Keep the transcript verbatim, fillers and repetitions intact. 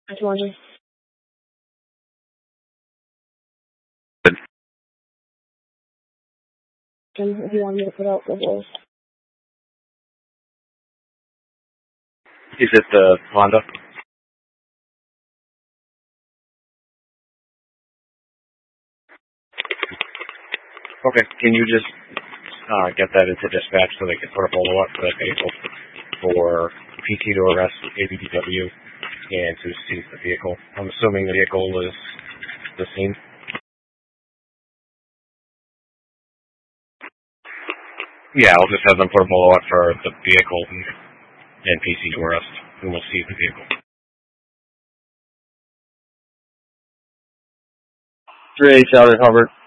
That's one. If you want me to put out the voice. Is it the Honda? Okay, can you just uh, get that into dispatch so they can put a follow-up for that vehicle for P T to arrest A B D W and to seize the vehicle? I'm assuming the vehicle is the scene. Yeah, I'll just have them put a follow-up for the vehicle and, and P C to arrest, and we'll seize the vehicle. three H out at Hubbard.